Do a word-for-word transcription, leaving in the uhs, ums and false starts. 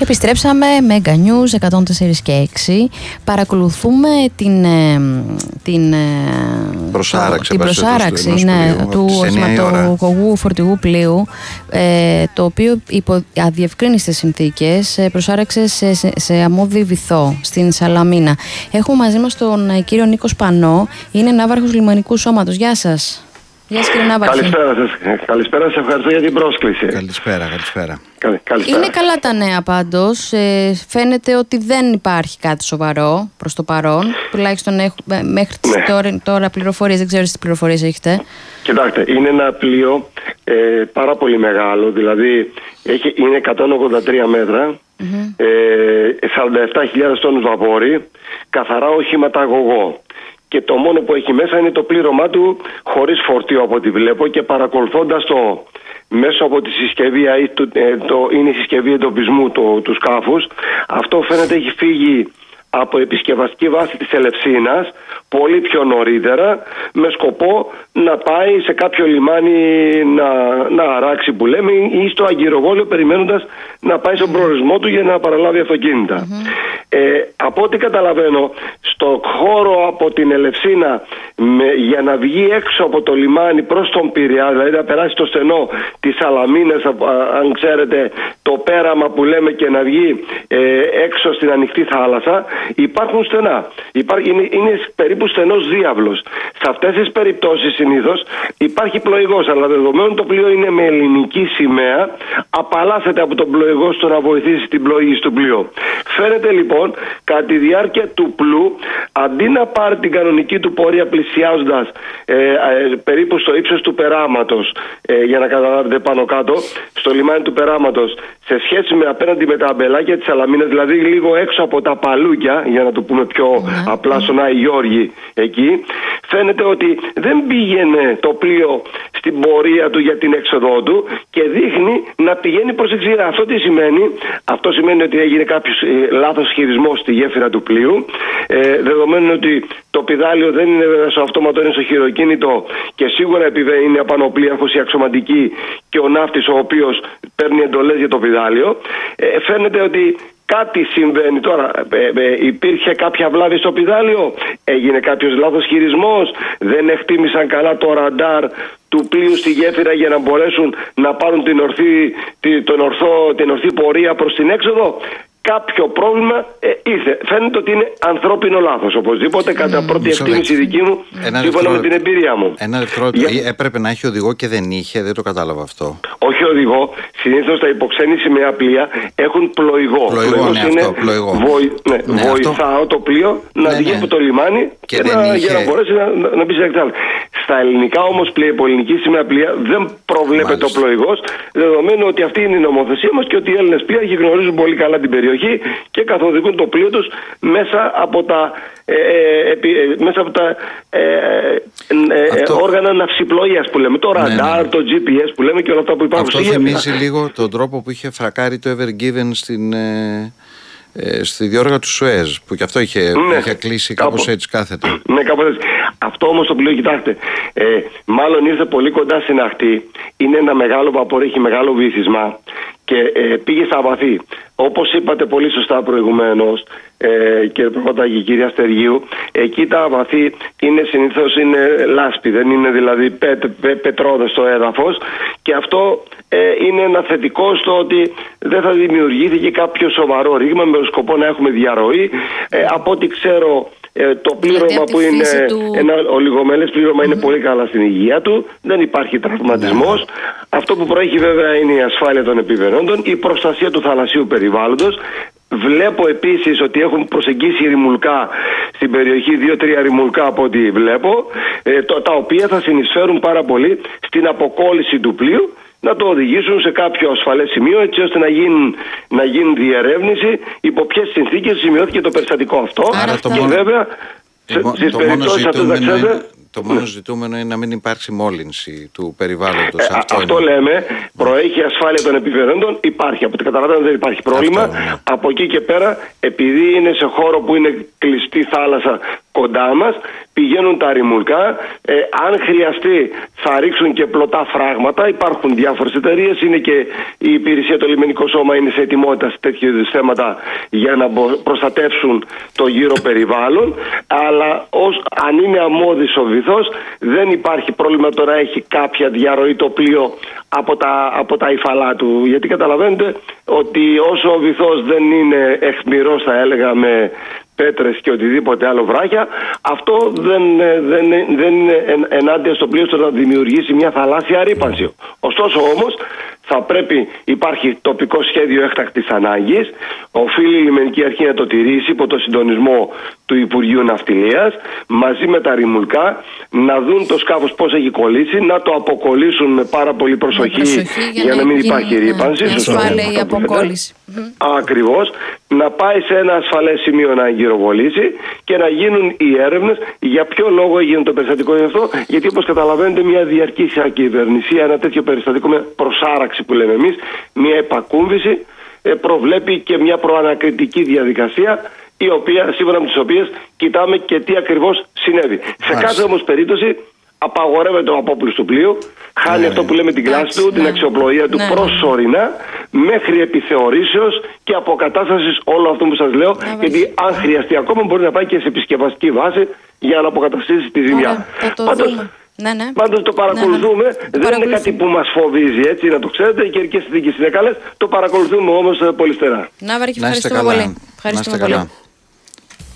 Επιστρέψαμε με Mega News εκατόν τέσσερα και έξι. Παρακολουθούμε την, την προσάραξη, την προσάραξη του, ναι, του οχηματοκογού φορτηγού πλοίου, ε, το οποίο υπό αδιευκρίνιστες συνθήκες προσάραξε σε, σε, σε αμμώδη βυθό στην Σαλαμίνα. Έχουμε μαζί μας τον κύριο Νίκο Σπανό, είναι ναύαρχος λιμενικού σώματος. Γεια σας. Γεια σας, κύριε Ναύαρχε. Καλησπέρα σας. Καλησπέρα σας, ευχαριστώ για την πρόσκληση. Καλησπέρα, καλησπέρα. Καλη, καλησπέρα. Είναι καλά τα νέα πάντως. Ε, φαίνεται ότι δεν υπάρχει κάτι σοβαρό προς το παρόν. Τουλάχιστον έχουμε, μέχρι ναι. τώρα, τώρα πληροφορίες, δεν ξέρω τι πληροφορίες έχετε. Κοιτάξτε, είναι ένα πλοίο ε, πάρα πολύ μεγάλο, δηλαδή έχει, είναι εκατόν ογδόντα τρία μέτρα, mm-hmm. ε, σαράντα επτά χιλιάδες τόνους βαπόρι, καθαρά οχηματαγωγό. Και το μόνο που έχει μέσα είναι το πλήρωμά του χωρίς φορτίο από ό,τι βλέπω, και παρακολουθώντας το μέσω από τη συσκευή, το, το, είναι η συσκευή εντοπισμού το, του σκάφους, αυτό φαίνεται έχει φύγει από επισκευαστική βάση της Ελευσίνας πολύ πιο νωρίτερα, με σκοπό να πάει σε κάποιο λιμάνι να, να αράξει που λέμε, ή στο Αγκυροβόλιο, περιμένοντας να πάει στον προορισμό του για να παραλάβει αυτοκίνητα. Mm-hmm. Ε, από ό,τι καταλαβαίνω, στο χώρο από την Ελευσίνα με, για να βγει έξω από το λιμάνι προς τον Πειραιά, δηλαδή να περάσει το στενό της Σαλαμίνας, αν ξέρετε, το πέραμα που λέμε, και να βγει ε, έξω στην ανοιχτή θάλασσα, υπάρχουν στενά. Υπάρχει, είναι, είναι περίπου στενός διάβλος. Σε αυτές τις περιπτώσεις συνήθως υπάρχει πλοηγός, αλλά δεδομένου το πλοίο είναι με ελληνική σημαία, απαλλάσσεται από τον πλοηγό στο να βοηθήσει την πλοήγηση του πλοίου. Φαίνεται λοιπόν κατά τη διάρκεια του πλού, αντί να πάρει την κανονική του πορεία πλησιάζοντας ε, ε, περίπου στο ύψος του περάματος, ε, για να καταλάβετε πάνω κάτω, στο λιμάνι του περάματος, σε σχέση με απέναντι με τα αμπελάκια της Σαλαμίνας, δηλαδή λίγο έξω από τα παλούκια, για να το πούμε πιο mm-hmm. απλά, στον Άη Γιώργη εκεί, φαίνεται ότι δεν πήγαινε το πλοίο στην πορεία του για την έξοδό του και δείχνει να πηγαίνει προς εξήρα. Αυτό τι σημαίνει? Αυτό σημαίνει ότι έγινε κάποιος ε, λάθος χειρισμός στη γέφυρα του πλοίου, ε, δεδομένου ότι το πηδάλιο δεν είναι βέβαια στο αυτόματο, είναι στο χειροκίνητο, και σίγουρα επειδή είναι απανοπλίαρχος ή αξιωματική και ο ναύτης ο οποίος παίρνει εντολές για το πηδάλιο, ε, φαίνεται ότι κάτι συμβαίνει τώρα. Ε, ε, υπήρχε κάποια βλάβη στο πηδάλιο, έγινε κάποιος λάθος χειρισμός, δεν εκτίμησαν καλά το ραντάρ του πλοίου στη γέφυρα για να μπορέσουν να πάρουν την ορθή, την, τον ορθό, την ορθή πορεία προς την έξοδο. Κάποιο πρόβλημα ε, ήρθε. Φαίνεται ότι είναι ανθρώπινο λάθος, οπωσδήποτε, κατά mm, πρώτη εκτίμηση δική μου, σύμφωνα με την εμπειρία μου. Ένα δευτερόλεπτο. Για... Έπρεπε να έχει οδηγό και δεν είχε, δεν το κατάλαβα αυτό. Όχι οδηγό. Συνήθως τα υποξένη σημαία πλοία έχουν πλοηγό. Πλοηγό, ναι, είναι αυτό, πλοηγό. Βοη... Ναι, ναι, βοηθάω αυτό... το πλοίο να ναι, βγει ναι. από το λιμάνι και και να... είχε... για να μπορέσει να, να, να μπει σε εκτάλα. Στα ελληνικά όμως πλοία, υπό ελληνική σημαία πλοία, δεν προβλέπεται ο πλοηγός, δεδομένου ότι αυτή είναι η νομοθεσία μας και ότι οι Έλληνες πλοίαρχοι γνωρίζουν πολύ καλά την περιοχή και καθοδηγούν το πλοίο τους μέσα από τα, ε, ε, μέσα από τα ε, ε, ε, όργανα ναυσιπλοείας που λέμε, το ραντάρ, ναι, ναι. το τζι πι ες που λέμε και όλα αυτά που υπάρχουν. Αυτό θυμίζει λίγο τον τρόπο που είχε φρακάρει το Ever Given στην... Ε... Ε, στη διόρυγα του Σουέζ, που και αυτό είχε, ναι, είχε κλείσει κάπως κάπου, έτσι κάθετα. Ναι, κάπως έτσι. Αυτό όμως το πλοίο, κοιτάξτε, ε, μάλλον ήρθε πολύ κοντά στην ακτή. Είναι ένα μεγάλο βαπόρι, έχει μεγάλο βύθισμα και ε, πήγε στα βαθύ. Όπως είπατε πολύ σωστά προηγουμένως, ε, κύριε Προκοτάκη, κυρία Στεργίου, εκεί τα βαθύ είναι συνήθως είναι λάσπη, δεν είναι δηλαδή πε, πε, πετρόδες στο έδαφος, και αυτό ε, είναι ένα θετικό στο ότι δεν θα δημιουργήθηκε κάποιο σοβαρό ρήγμα με σκοπό να έχουμε διαρροή. Ε, από ό,τι ξέρω, Ε, το πλήρωμα που είναι του... ένα ολιγομελές πλήρωμα, mm-hmm. είναι πολύ καλά στην υγεία του, δεν υπάρχει τραυματισμός. Mm-hmm. Αυτό που προέχει βέβαια είναι η ασφάλεια των επιβερόντων, η προστασία του θαλασσίου περιβάλλοντος. Βλέπω επίσης ότι έχουν προσεγγίσει ρημουλκά στην περιοχή, δύο-τρία ρημουλκά από ό,τι βλέπω, ε, το, τα οποία θα συνεισφέρουν πάρα πολύ στην αποκόλληση του πλοίου, να το οδηγήσουν σε κάποιο ασφαλές σημείο, έτσι ώστε να γίνει, να γίνει διερεύνηση υπό ποιες συνθήκες σημειώθηκε το περιστατικό αυτό. Άρα το και μόνο, βέβαια το, στις το περιπτώσεις αυτές να ξέρετε... Το μόνο ζητούμενο είναι να μην υπάρξει μόλυνση του περιβάλλοντος. Ε, αυτό αυτό λέμε, προέχει ασφάλεια των επιβερόντων, υπάρχει. Από ό,τι καταλαβαίνω δεν υπάρχει πρόβλημα. Αυτό, ναι. Από εκεί και πέρα, επειδή είναι σε χώρο που είναι κλειστή θάλασσα, κοντά μας, πηγαίνουν τα ρημουλκά. Ε, αν χρειαστεί θα ρίξουν και πλωτά φράγματα. Υπάρχουν διάφορες εταιρείες, είναι και η υπηρεσία, το λιμενικό σώμα είναι σε ετοιμότητα σε τέτοιου είδους θέματα για να προστατεύσουν το γύρο περιβάλλον. Αλλά ως, αν είναι αμμώδης ο βυθός, δεν υπάρχει πρόβλημα τώρα έχει κάποια διαρροή το πλοίο από τα, από τα υφαλά του. Γιατί καταλαβαίνετε ότι όσο ο βυθός δεν είναι αιχμηρός, θα έλεγα, με πέτρες και οτιδήποτε άλλο βράχια, αυτό δεν, δεν, δεν είναι ενάντια στο πλοίο στο να δημιουργήσει μια θαλάσσια ρύπανση. Ωστόσο όμως θα πρέπει, υπάρχει τοπικό σχέδιο έκτακτης ανάγκης, οφείλει η λιμενική αρχή να το τηρήσει υπό το συντονισμό του Υπουργείου Ναυτιλίας, μαζί με τα ρημουλκά, να δουν το σκάφος πώς έχει κολλήσει, να το αποκολλήσουν με πάρα πολύ προσοχή, προσοχή για, για να μην υπάρχει ρύπανση. Ασφάλεια η αποκόλληση. Ακριβώς, να πάει σε ένα ασφαλές σημείο να γυροβολήσει και να γίνουν οι έρευνες για ποιο λόγο έγινε το περιστατικό γι' αυτό. Γιατί όπως καταλαβαίνετε, μια διαρκής ακυβερνησία, ένα τέτοιο περιστατικό με προσάραξη που λέμε εμείς, μια επακούμβηση, προβλέπει και μια προανακριτική διαδικασία, η οποία, σύμφωνα με τις οποίες κοιτάμε και τι ακριβώς συνέβη. Μάλιστα. Σε κάθε όμως περίπτωση απαγορεύεται ο απόπλους του πλοίου, χάνει ναι, αυτό που λέμε την κλάση του, ναι, την αξιοπλοεία του ναι, προσωρινά, μέχρι επιθεωρήσεως και αποκατάστασης όλο αυτό που σας λέω, ναι, γιατί αν χρειαστεί ακόμα μπορεί να πάει και σε επισκευαστική βάση για να αποκαταστήσει τη ζημιά. Πάντως, ναι, ναι. Πάντως το παρακολουθούμε, ναι, ναι. δεν παρακολουθούμε. Είναι κάτι που μας φοβίζει, έτσι, να το ξέρετε, οι καιρικές συνθήκες είναι καλές, το παρακολουθούμε όμως πολύ στενά. Να, Βαρκή, ευχαριστούμε πολύ. Ευχαριστούμε πολύ.